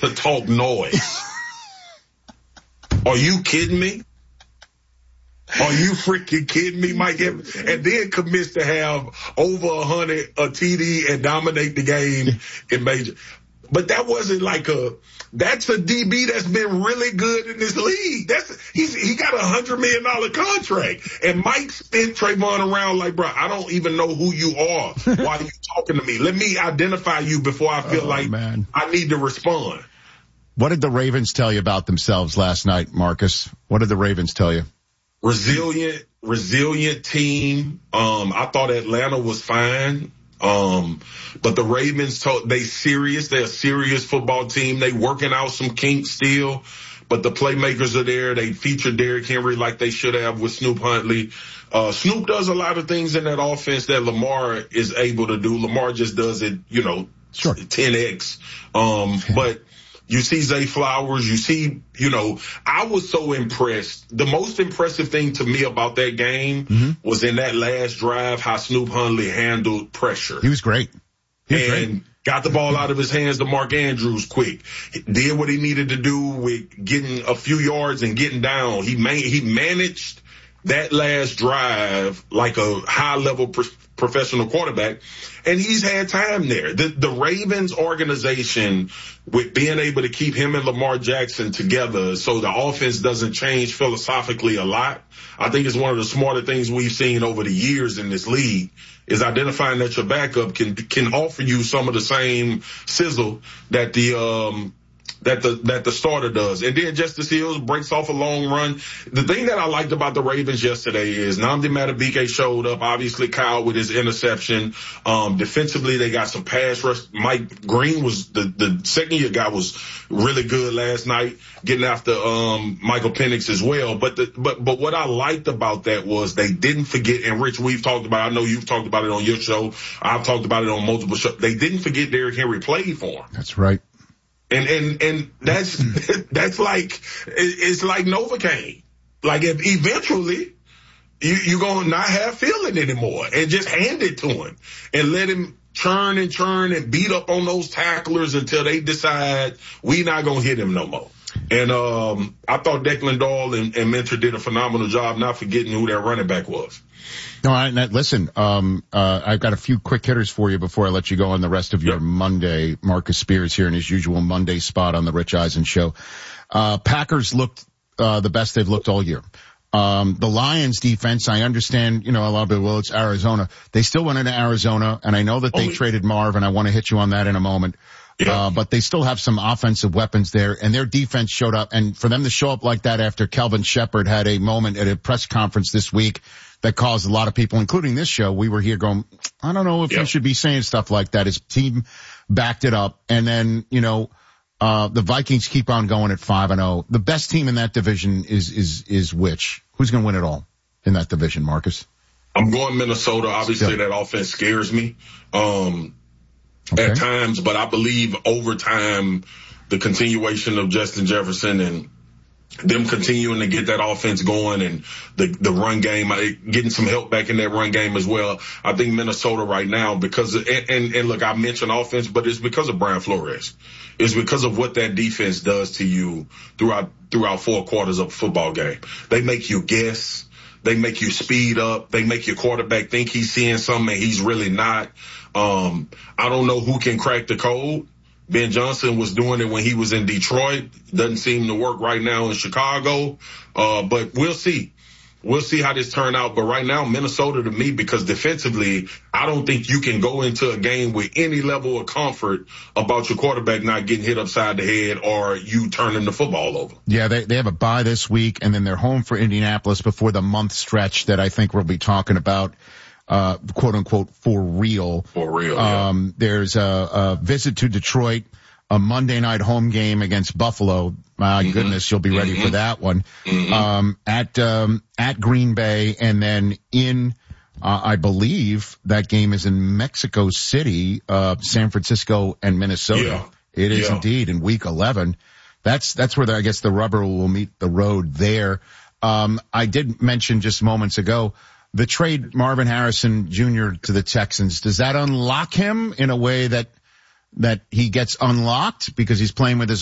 to talk noise. Are you kidding me? Are you freaking kidding me, Mike Evans? And then commits to have over 100, a TD, and dominate the game in major. But that wasn't like that's a DB that's been really good in this league. He got $100 million contract. And Mike spent Trayvon around like, bro, I don't even know who you are. Why are you talking to me? Let me identify you before I feel I need to respond. What did the Ravens tell you about themselves last night, Marcus? What did the Ravens tell you? Resilient team. I thought Atlanta was fine. But the Ravens they're a serious football team. They working out some kinks still, but the playmakers are there. They feature Derrick Henry like they should have with Snoop Huntley. Snoop does a lot of things in that offense that Lamar is able to do. Lamar just does it, 10X. But you see Zay Flowers, you see, I was so impressed. The most impressive thing to me about that game was in that last drive, how Snoop Huntley handled pressure. He was great. Got the ball out of his hands to Mark Andrews quick. Did what he needed to do with getting a few yards and getting down. He managed that last drive like a high-level professional quarterback, and he's had time there. The Ravens organization, with being able to keep him and Lamar Jackson together so the offense doesn't change philosophically a lot, I think it's one of the smarter things we've seen over the years in this league, is identifying that your backup can offer you some of the same sizzle that the starter does. And then Justice Hills breaks off a long run. The thing that I liked about the Ravens yesterday is Nnamdi Madubuike showed up, obviously Kyle with his interception. Defensively, they got some pass rush. Mike Green was the second year guy was really good last night, getting after Michael Penix as well. But what I liked about that was they didn't forget, and Rich, we've talked about, I know you've talked about it on your show, I've talked about it on multiple shows, they didn't forget Derrick Henry played for him. That's right. And that's like, it's like Novocaine. Like if eventually you're going to not have feeling anymore and just hand it to him and let him churn and beat up on those tacklers until they decide we not going to hit him no more. And I thought Declan Dahl and Mentor did a phenomenal job, not forgetting who their running back was. No, listen, I've got a few quick hitters for you before I let you go on the rest of your Monday. Marcus Spears here in his usual Monday spot on the Rich Eisen show. Packers looked the best they've looked all year. The Lions defense, I understand, a lot of it, well, it's Arizona. They still went into Arizona, and I know that they traded Marv, and I want to hit you on that in a moment. But they still have some offensive weapons there, and their defense showed up. And for them to show up like that after Kelvin Shepard had a moment at a press conference this week that caused a lot of people, including this show, we were here going, I don't know if you should be saying stuff like that. His team backed it up. And then, the Vikings keep on going at 5-0. The best team in that division is which? Who's going to win it all in that division, Marcus? I'm going Minnesota. Obviously, that offense scares me. At times, but I believe over time, the continuation of Justin Jefferson and them continuing to get that offense going and the run game, getting some help back in that run game as well. I think Minnesota right now, because, and look, I mentioned offense, but it's because of Brian Flores. It's because of what that defense does to you throughout 4 quarters of a football game. They make you guess. They make you speed up. They make your quarterback think he's seeing something and he's really not. I don't know who can crack the code. Ben Johnson was doing it when he was in Detroit. Doesn't seem to work right now in Chicago. But we'll see. We'll see how this turn out. But right now, Minnesota to me, because defensively, I don't think you can go into a game with any level of comfort about your quarterback not getting hit upside the head or you turning the football over. Yeah, they have a bye this week, and then they're home for Indianapolis before the month stretch that I think we'll be talking about, quote unquote, for real. For real. There's a visit to Detroit, a Monday night home game against Buffalo. My goodness, you'll be ready for that one. At Green Bay, and then in, I believe that game is in Mexico City, San Francisco and Minnesota. Yeah. It is indeed in week 11. That's where I guess the rubber will meet the road there. I did mention just moments ago the trade Marvin Harrison Jr. to the Texans. Does that unlock him in a way that he gets unlocked because he's playing with his